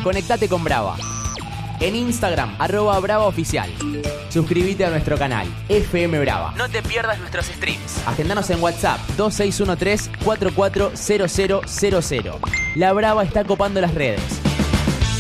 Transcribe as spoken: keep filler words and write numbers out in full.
Conectate con Brava. En Instagram, arroba Brava Oficial. Suscríbete a nuestro canal, F M Brava. No te pierdas nuestros streams. Agendanos en WhatsApp, dos seis uno tres, cuatro cuatro cero cero cero cero. La Brava está copando las redes.